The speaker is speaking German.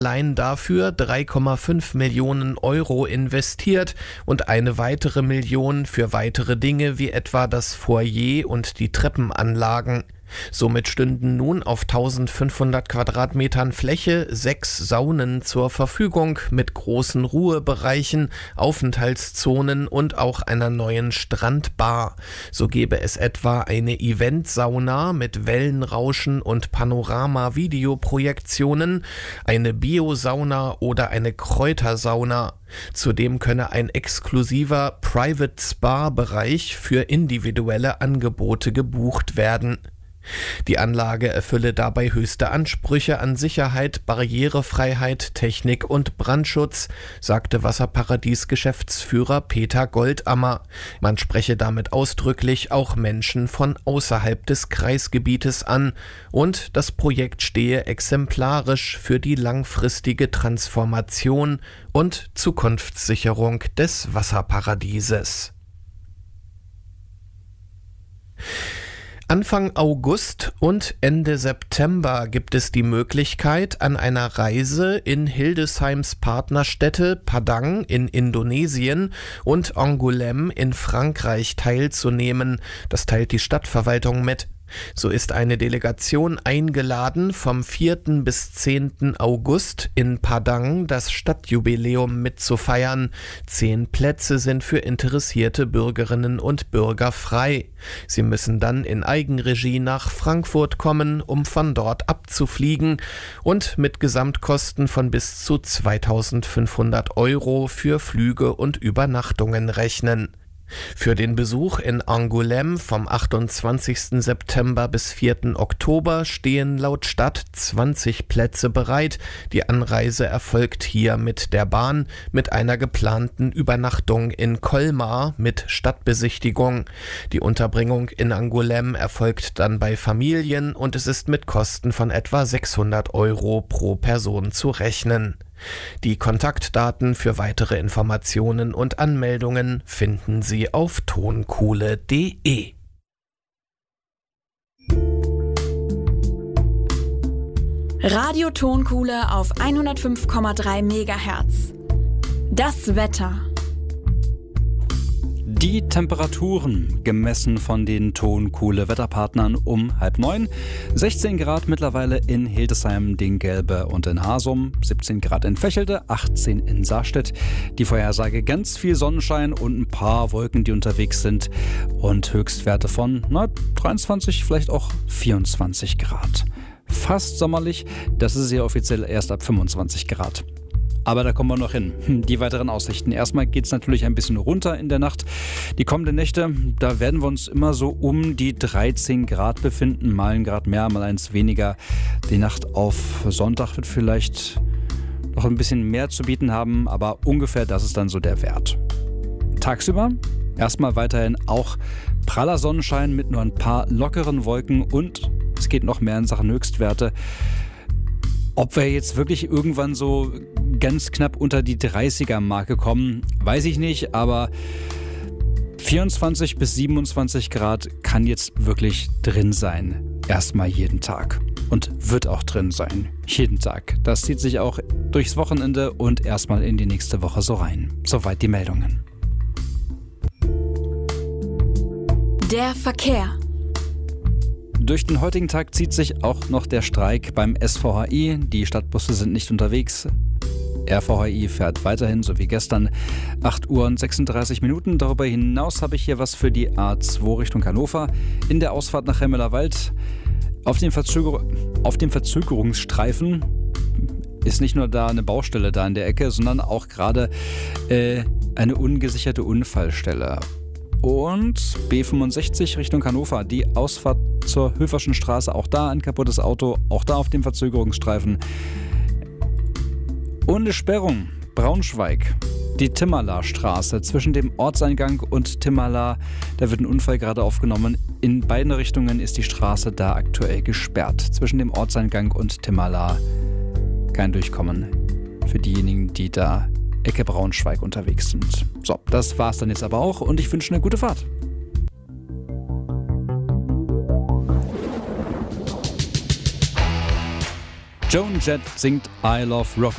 allein dafür 3,5 Millionen Euro investiert und eine weitere Million für weitere Dinge wie etwa das Foyer und die Treppenanlagen. Somit stünden nun auf 1500 Quadratmetern Fläche 6 Saunen zur Verfügung mit großen Ruhebereichen, Aufenthaltszonen und auch einer neuen Strandbar. So gäbe es etwa eine Eventsauna mit Wellenrauschen und Panorama-Videoprojektionen, eine Biosauna oder eine Kräutersauna. Zudem könne ein exklusiver Private Spa-Bereich für individuelle Angebote gebucht werden. Die Anlage erfülle dabei höchste Ansprüche an Sicherheit, Barrierefreiheit, Technik und Brandschutz, sagte Wasserparadies-Geschäftsführer Peter Goldammer. Man spreche damit ausdrücklich auch Menschen von außerhalb des Kreisgebietes an und das Projekt stehe exemplarisch für die langfristige Transformation und Zukunftssicherung des Wasserparadieses. Anfang August und Ende September gibt es die Möglichkeit, an einer Reise in Hildesheims Partnerstädte Padang in Indonesien und Angoulême in Frankreich teilzunehmen. Das teilt die Stadtverwaltung mit. So ist eine Delegation eingeladen, vom 4. bis 10. August in Padang das Stadtjubiläum mitzufeiern. 10 Plätze sind für interessierte Bürgerinnen und Bürger frei. Sie müssen dann in Eigenregie nach Frankfurt kommen, um von dort abzufliegen und mit Gesamtkosten von bis zu 2.500 Euro für Flüge und Übernachtungen rechnen. Für den Besuch in Angoulême vom 28. September bis 4. Oktober stehen laut Stadt 20 Plätze bereit. Die Anreise erfolgt hier mit der Bahn mit einer geplanten Übernachtung in Colmar mit Stadtbesichtigung. Die Unterbringung in Angoulême erfolgt dann bei Familien und es ist mit Kosten von etwa 600 Euro pro Person zu rechnen. Die Kontaktdaten für weitere Informationen und Anmeldungen finden Sie auf tonkuhle.de. Radio Tonkuhle auf 105,3 MHz. Das Wetter. Die Temperaturen gemessen von den Tonkuhle-Wetterpartnern um 8:30. 16 Grad mittlerweile in Hildesheim, Dinggelbe und in Hasum, 17 Grad in Vechelde, 18 in Sarstedt. Die Vorhersage ganz viel Sonnenschein und ein paar Wolken, die unterwegs sind und Höchstwerte von 23, vielleicht auch 24 Grad. Fast sommerlich, das ist ja offiziell erst ab 25 Grad. Aber da kommen wir noch hin. Die weiteren Aussichten. Erstmal geht es natürlich ein bisschen runter in der Nacht. Die kommenden Nächte, da werden wir uns immer so um die 13 Grad befinden. Mal ein Grad mehr, mal eins weniger. Die Nacht auf Sonntag wird vielleicht noch ein bisschen mehr zu bieten haben, aber ungefähr das ist dann so der Wert. Tagsüber erstmal weiterhin auch praller Sonnenschein mit nur ein paar lockeren Wolken und es geht noch mehr in Sachen Höchstwerte. Ob wir jetzt wirklich irgendwann so ganz knapp unter die 30er-Marke kommen, weiß ich nicht, aber 24 bis 27 Grad kann jetzt wirklich drin sein. Erstmal jeden Tag. Und wird auch drin sein. Jeden Tag. Das zieht sich auch durchs Wochenende und erstmal in die nächste Woche so rein. Soweit die Meldungen. Der Verkehr. Durch den heutigen Tag zieht sich auch noch der Streik beim SVHI. Die Stadtbusse sind nicht unterwegs. RVHI fährt weiterhin, so wie gestern, 8 Uhr und 36 Minuten. Darüber hinaus habe ich hier was für die A2 Richtung Hannover. In der Ausfahrt nach Hemmelerwald auf dem Verzögerungsstreifen ist nicht nur da eine Baustelle da in der Ecke, sondern auch gerade eine ungesicherte Unfallstelle. Und B65 Richtung Hannover, die Ausfahrt zur Höferschen Straße, auch da ein kaputtes Auto, auch da auf dem Verzögerungsstreifen. Und eine Sperrung, Braunschweig, die Timmerlar-Straße zwischen dem Ortseingang und Timmerlar, da wird ein Unfall gerade aufgenommen. In beiden Richtungen ist die Straße da aktuell gesperrt. Zwischen dem Ortseingang und Timmerlar kein Durchkommen für diejenigen, die da Ecke Braunschweig unterwegs sind. So, das war's dann jetzt aber auch und ich wünsche eine gute Fahrt. Joan Jett singt I Love Rock.